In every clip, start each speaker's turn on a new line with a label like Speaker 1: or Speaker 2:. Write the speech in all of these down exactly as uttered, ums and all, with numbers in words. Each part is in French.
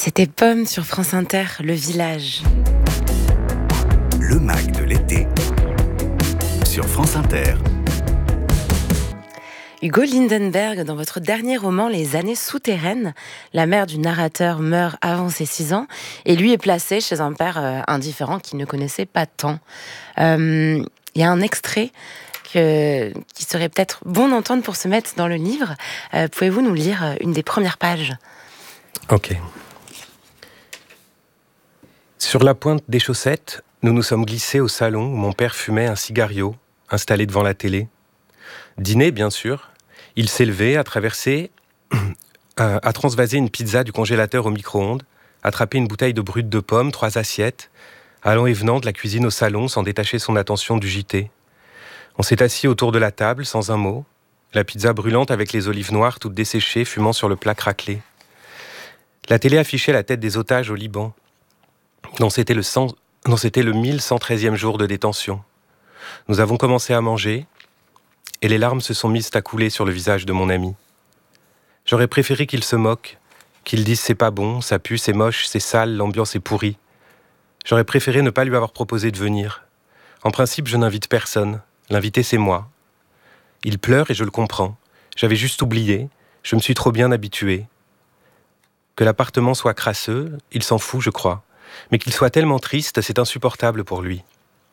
Speaker 1: C'était Pomme sur France Inter, Le Village.
Speaker 2: Le Mag de l'été sur France Inter.
Speaker 1: Hugo Lindenberg, dans votre dernier roman, Les années souterraines, la mère du narrateur meurt avant ses six ans et lui est placé chez un père euh, indifférent qu'il ne connaissait pas tant. Il euh, y a un extrait que, qui serait peut-être bon d'entendre pour se mettre dans le livre. Euh, pouvez-vous nous lire une des premières pages ?
Speaker 3: Ok. Sur la pointe des chaussettes, nous nous sommes glissés au salon où mon père fumait un cigario, installé devant la télé. Dîner, bien sûr. Il s'est levé, a traversé, a transvasé une pizza du congélateur au micro-ondes, attrapé une bouteille de brut de pomme, trois assiettes, allant et venant de la cuisine au salon sans détacher son attention du J T. On s'est assis autour de la table, sans un mot, la pizza brûlante avec les olives noires toutes desséchées, fumant sur le plat craquelé. La télé affichait la tête des otages au Liban, dont c'était le, cent... dont c'était le mille cent treizième jour de détention. Nous avons commencé à manger, et les larmes se sont mises à couler sur le visage de mon ami. J'aurais préféré qu'il se moque, qu'il dise c'est pas bon, ça pue, c'est moche, c'est sale, l'ambiance est pourrie. J'aurais préféré ne pas lui avoir proposé de venir. En principe, je n'invite personne. L'invité, c'est moi. Il pleure et je le comprends. J'avais juste oublié, je me suis trop bien habitué. Que l'appartement soit crasseux, il s'en fout, je crois. Mais qu'il soit tellement triste, c'est insupportable pour lui.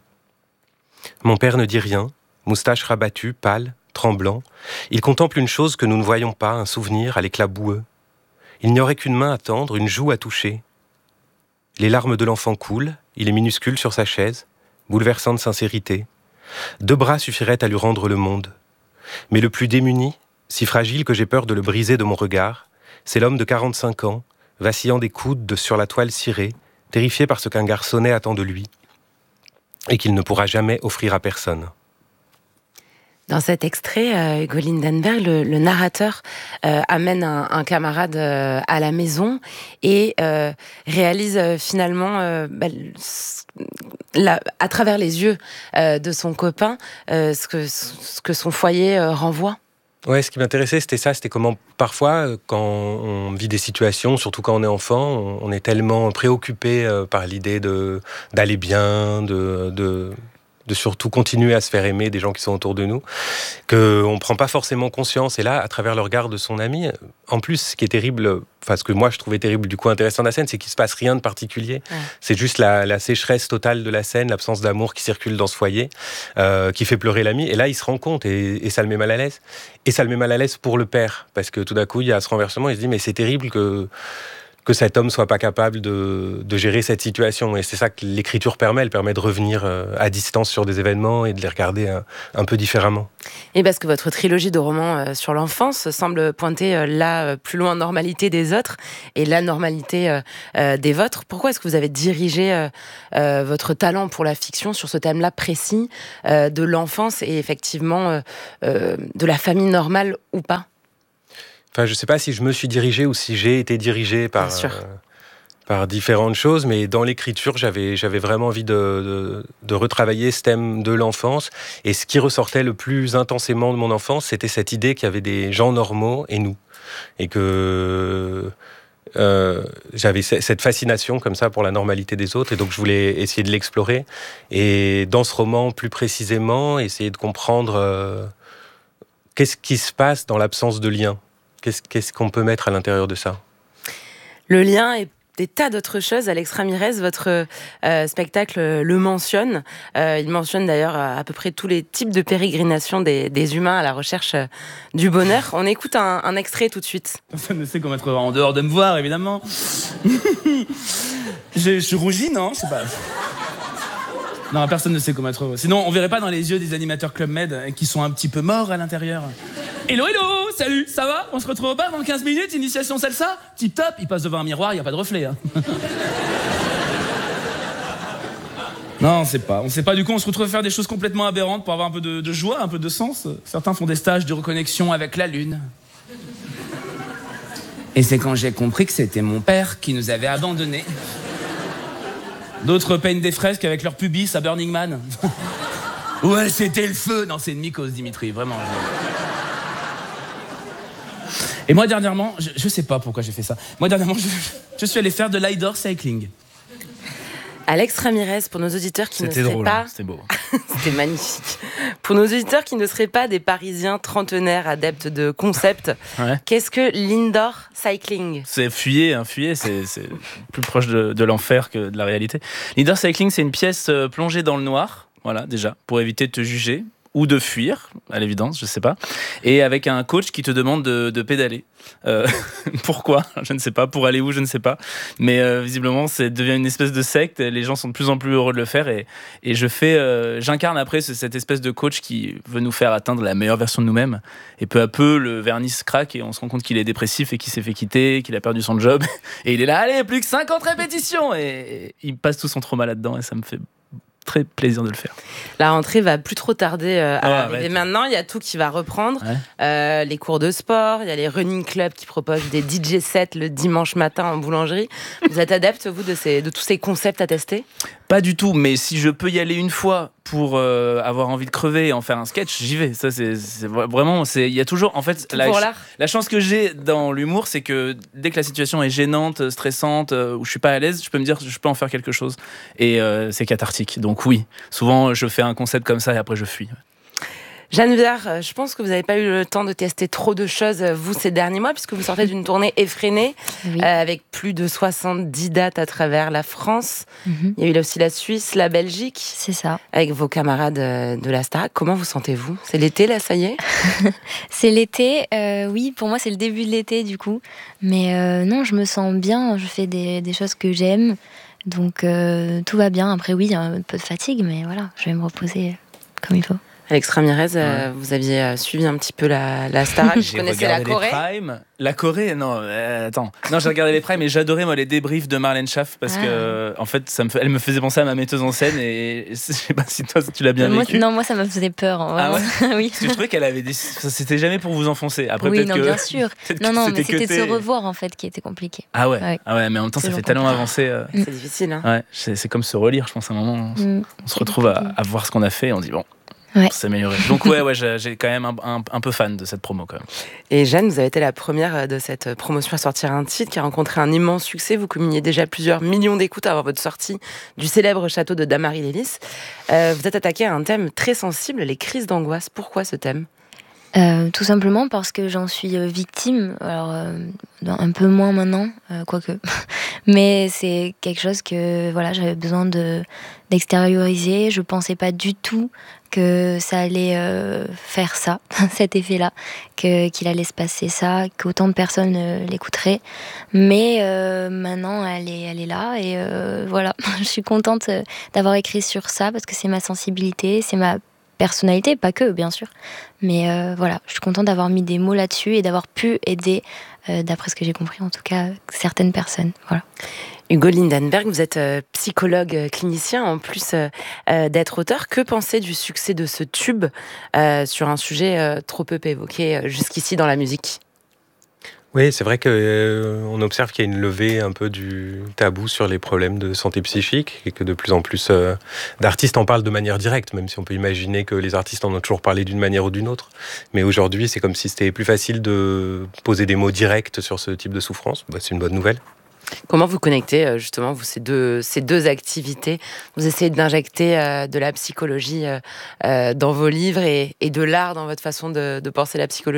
Speaker 3: Mon père ne dit rien, moustache rabattue, pâle, tremblant. Il contemple une chose que nous ne voyons pas, un souvenir à l'éclat boueux. Il n'y aurait qu'une main à tendre, une joue à toucher. Les larmes de l'enfant coulent, il est minuscule sur sa chaise, bouleversant de sincérité. Deux bras suffiraient à lui rendre le monde. Mais le plus démuni, si fragile que j'ai peur de le briser de mon regard, c'est l'homme de quarante-cinq ans, vacillant des coudes de sur la toile cirée, terrifié par ce qu'un garçonnet attend de lui, et qu'il ne pourra jamais offrir à personne.
Speaker 1: Dans cet extrait, euh, Hugo Lindenberg, le, le narrateur euh, amène un, un camarade euh, à la maison et euh, réalise euh, finalement, euh, bah, la, à travers les yeux euh, de son copain, euh, ce, que, ce que son foyer euh, renvoie.
Speaker 3: Ouais, ce qui m'intéressait, c'était ça, c'était comment parfois, quand on vit des situations, surtout quand on est enfant, on est tellement préoccupé euh, par l'idée de, d'aller bien, de... de de surtout continuer à se faire aimer des gens qui sont autour de nous, qu'on ne prend pas forcément conscience. Et là, à travers le regard de son ami, en plus, ce qui est terrible, enfin ce que moi je trouvais terrible, du coup intéressant de la scène, c'est qu'il ne se passe rien de particulier. Ouais. C'est juste la, la sécheresse totale de la scène, l'absence d'amour qui circule dans ce foyer, euh, qui fait pleurer l'ami. Et là, il se rend compte et, et ça le met mal à l'aise. Et ça le met mal à l'aise pour le père, parce que tout d'un coup, il y a ce renversement, il se dit, mais c'est terrible que... que cet homme soit pas capable de, de gérer cette situation. Et c'est ça que l'écriture permet, elle permet de revenir à distance sur des événements et de les regarder un, un peu différemment.
Speaker 1: Et parce que votre trilogie de romans sur l'enfance semble pointer la plus loin normalité des autres et la normalité des vôtres. Pourquoi est-ce que vous avez dirigé votre talent pour la fiction sur ce thème-là précis de l'enfance et effectivement de la famille normale ou pas ?
Speaker 3: Enfin, je ne sais pas si je me suis dirigé ou si j'ai été dirigé par, euh, par différentes choses, mais dans l'écriture, j'avais, j'avais vraiment envie de, de, de retravailler ce thème de l'enfance. Et ce qui ressortait le plus intensément de mon enfance, c'était cette idée qu'il y avait des gens normaux et nous. Et que euh, j'avais cette fascination comme ça pour la normalité des autres. Et donc, je voulais essayer de l'explorer. Et dans ce roman, plus précisément, essayer de comprendre euh, qu'est-ce qui se passe dans l'absence de lien. Qu'est-ce, qu'est-ce qu'on peut mettre à l'intérieur de ça ?
Speaker 1: Le lien et des tas d'autres choses. Alex Ramirez, votre euh, spectacle le mentionne. Euh, il mentionne d'ailleurs à, à peu près tous les types de pérégrinations des, des humains à la recherche euh, du bonheur. On écoute un, un extrait tout de suite.
Speaker 4: Personne ne sait comment être en dehors de me voir, évidemment. je, je rougis, non ? Je sais pas. Non, personne ne sait comment être heureux. Sinon, on verrait pas dans les yeux des animateurs Club Med qui sont un petit peu morts à l'intérieur. Hello, hello, salut, ça va ? On se retrouve au bar dans quinze minutes, initiation salsa ? Tip top, il passe devant un miroir, il n'y a pas de reflet. Hein. Non, on sait pas, on sait pas. Du coup, on se retrouve à faire des choses complètement aberrantes pour avoir un peu de, de joie, un peu de sens. Certains font des stages de reconnexion avec la lune. Et c'est quand j'ai compris que c'était mon père qui nous avait abandonnés. D'autres peignent des fresques avec leur pubis à Burning Man. Ouais, c'était le feu. Non, c'est une mycose, Dimitri, vraiment. Et moi, dernièrement, je, je sais pas pourquoi j'ai fait ça. Moi, dernièrement, je, je suis allé faire de l'outdoor cycling.
Speaker 1: Alex Ramirez, pour nos auditeurs qui
Speaker 4: C'était
Speaker 1: ne seraient
Speaker 4: drôle,
Speaker 1: pas...
Speaker 4: hein, c'était beau.
Speaker 1: C'était magnifique. Pour nos auditeurs qui ne seraient pas des Parisiens trentenaires adeptes de concept,
Speaker 4: Ouais.
Speaker 1: qu'est-ce que l'indoor cycling ?
Speaker 4: C'est fuyer, hein, fuyer, c'est, c'est plus proche de, de l'enfer que de la réalité. L'indoor cycling, c'est une pièce euh, plongée dans le noir, voilà, déjà, pour éviter de te juger ou de fuir, à l'évidence, je sais pas, et avec un coach qui te demande de, de pédaler. Euh, pourquoi ? Je ne sais pas. Pour aller où ? Je ne sais pas. Mais euh, visiblement, ça devient une espèce de secte. Et les gens sont de plus en plus heureux de le faire. Et, et je fais, euh, j'incarne après ce- cette espèce de coach qui veut nous faire atteindre la meilleure version de nous-mêmes. Et peu à peu, le vernis se craque et on se rend compte qu'il est dépressif et qu'il s'est fait quitter, qu'il a perdu son job. Et il est là, allez, plus que cinquante répétitions. Et, et il passe tout son trauma là-dedans. Et ça me fait très plaisir de le faire.
Speaker 1: La rentrée va plus trop tarder euh, à
Speaker 4: Oh,
Speaker 1: arriver.
Speaker 4: arrête.
Speaker 1: Maintenant, il y a tout qui va reprendre.
Speaker 4: Ouais.
Speaker 1: Euh, les cours de sport, il y a les running clubs qui proposent des D J sets le dimanche matin en boulangerie. Vous êtes adepte, vous, de, ces, de tous ces concepts à tester ?
Speaker 4: Pas du tout, mais si je peux y aller une fois pour euh, avoir envie de crever et en faire un sketch, j'y vais. Ça, c'est, c'est vraiment, c'est, il y a toujours, en fait,
Speaker 1: Tout
Speaker 4: la,
Speaker 1: pour l'art.
Speaker 4: la chance que j'ai dans l'humour, c'est que dès que la situation est gênante, stressante, euh, où je suis pas à l'aise, je peux me dire, je peux en faire quelque chose, et euh, c'est cathartique. Donc oui, souvent je fais un concept comme ça et après je fuis.
Speaker 1: Jeanne Viard, euh, je pense que vous n'avez pas eu le temps de tester trop de choses, euh, vous, ces derniers mois, puisque vous sortez d'une tournée effrénée,
Speaker 5: Oui.
Speaker 1: euh, avec plus de soixante-dix dates à travers la France.
Speaker 5: Mhm.
Speaker 1: Il y a eu aussi la Suisse, la Belgique,
Speaker 5: C'est ça.
Speaker 1: avec vos camarades euh, de la Starac. Comment vous sentez-vous ? C'est l'été, là, ça y est ?
Speaker 5: C'est l'été. euh, oui, pour moi, c'est le début de l'été, du coup. Mais euh, non, je me sens bien. Je fais des, des choses que j'aime. Donc, euh, tout va bien. Après, oui, il y a un peu de fatigue, mais voilà, je vais me reposer comme il faut.
Speaker 1: Alex Ramirez, euh, vous aviez euh, suivi un petit peu la, la Starac. Vous
Speaker 4: J'ai
Speaker 1: connaissez la
Speaker 4: regardé
Speaker 1: Corée ?
Speaker 4: les primes. La Corée, non, euh, attends. Non, j'ai regardé les primes et j'adorais, moi, les débriefs de Marlène Schaff parce
Speaker 5: Ah.
Speaker 4: que, en fait, ça me fait, elle me faisait penser à ma metteuse en scène et je sais pas si toi, tu l'as bien
Speaker 5: Moi,
Speaker 4: vécu.
Speaker 5: non, moi, ça me faisait peur. hein,
Speaker 4: Ah
Speaker 5: vraiment. oui.
Speaker 4: Parce que je trouvais qu'elle avait des. Ça, c'était jamais pour vous enfoncer. Après,
Speaker 5: Oui,
Speaker 4: peut-être
Speaker 5: non,
Speaker 4: que.
Speaker 5: bien sûr.
Speaker 4: peut-être
Speaker 5: Non,
Speaker 4: que
Speaker 5: non, mais c'était de
Speaker 4: cuté.
Speaker 5: se revoir, en fait, qui était compliqué.
Speaker 4: Ah ouais.
Speaker 5: Ouais.
Speaker 4: Ah ouais, mais en même temps,
Speaker 5: C'est
Speaker 4: ça fait
Speaker 5: long
Speaker 4: tellement
Speaker 5: compliqué.
Speaker 4: avancer. euh,
Speaker 1: C'est difficile, hein ?
Speaker 4: Ouais, c'est, c'est comme se relire, je pense, à un moment. On,
Speaker 5: Mm.
Speaker 4: on se retrouve à, à voir ce qu'on a fait et on dit bon.
Speaker 5: Ouais.
Speaker 4: On s'est amélioré. Donc, ouais, ouais, j'ai, j'ai quand même un, un, un peu fan de cette promo, quand même.
Speaker 1: Et Jeanne, vous avez été la première de cette promotion à sortir un titre qui a rencontré un immense succès. Vous cumulez déjà plusieurs millions d'écoutes avant votre sortie du célèbre château de Damary-Lélis. Euh, vous êtes attaqué à un thème très sensible, les crises d'angoisse. Pourquoi ce thème ?
Speaker 5: Euh, tout simplement parce que j'en suis euh, victime, alors euh, un peu moins maintenant, euh, quoique, mais c'est quelque chose que voilà, j'avais besoin de, d'extérioriser. Je pensais pas du tout que ça allait euh, faire ça, cet effet-là, que, qu'il allait se passer ça, qu'autant de personnes euh, l'écouteraient. Mais euh, maintenant, elle est, elle est là et euh, voilà, je suis contente euh, d'avoir écrit sur ça parce que c'est ma sensibilité, c'est ma personnalité, pas que, bien sûr. Mais euh, voilà, je suis contente d'avoir mis des mots là-dessus et d'avoir pu aider, euh, d'après ce que j'ai compris en tout cas, certaines personnes. Voilà.
Speaker 1: Hugo Lindenberg, vous êtes euh, psychologue euh, clinicien, en plus euh, euh, d'être auteur. Que pensez du succès de ce tube euh, sur un sujet euh, trop peu évoqué euh, jusqu'ici dans la musique ?
Speaker 3: Oui, c'est vrai qu'on euh, observe qu'il y a une levée un peu du tabou sur les problèmes de santé psychique et que de plus en plus euh, d'artistes en parlent de manière directe, même si on peut imaginer que les artistes en ont toujours parlé d'une manière ou d'une autre. Mais aujourd'hui, c'est comme si c'était plus facile de poser des mots directs sur ce type de souffrance. Bah, c'est une bonne nouvelle.
Speaker 1: Comment vous connectez euh, justement vous, ces, deux, ces deux activités ? Vous essayez d'injecter euh, de la psychologie euh, euh, dans vos livres et, et de l'art dans votre façon de, de penser la psychologie ?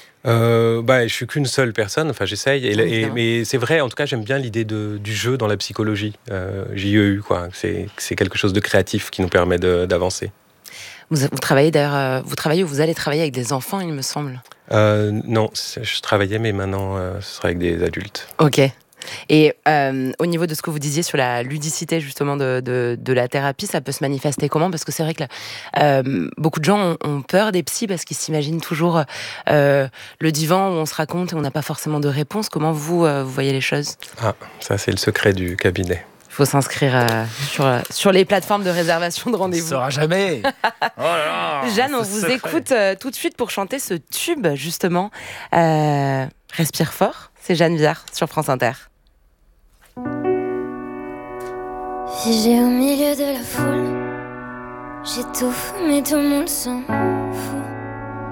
Speaker 3: Euh, bah, je suis qu'une seule personne, enfin j'essaye, et,
Speaker 1: Oui,
Speaker 3: et,
Speaker 1: évidemment.
Speaker 3: mais c'est vrai, en tout cas j'aime bien l'idée de, du jeu dans la psychologie, euh, J E U, quoi. C'est, c'est quelque chose de créatif qui nous permet de, d'avancer.
Speaker 1: Vous, vous travaillez d'ailleurs, euh, vous travaillez ou vous allez travailler avec des enfants, il me semble.
Speaker 3: Euh, non, je travaillais, mais maintenant euh, ce sera avec des adultes.
Speaker 1: Ok. Et euh, au niveau de ce que vous disiez sur la ludicité justement de, de, de la thérapie, ça peut se manifester comment ? Parce que c'est vrai que euh, beaucoup de gens ont, ont peur des psys parce qu'ils s'imaginent toujours euh, le divan où on se raconte et on n'a pas forcément de réponse. Comment vous, euh, vous voyez les choses ?
Speaker 3: Ah, ça c'est le secret du cabinet.
Speaker 1: Il faut s'inscrire euh, sur, sur les plateformes de réservation de
Speaker 4: On ne
Speaker 1: rendez-vous.
Speaker 4: saura jamais. Oh là là,
Speaker 1: Jeanne, on
Speaker 4: c'est
Speaker 1: vous
Speaker 4: secret.
Speaker 1: écoute euh, tout de suite pour chanter ce tube justement. Euh, Respire fort, c'est Jeanne Viard sur France Inter.
Speaker 6: Figé au milieu de la foule, j'étouffe mais tout le monde sent